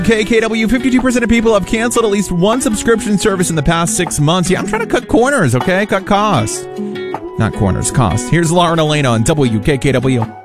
KKW, 52% of people have canceled at least one subscription service in the past 6 months. Yeah, I'm trying to cut corners, okay? Cut costs. Not corners, costs. Here's Lauren Elena on WKKW.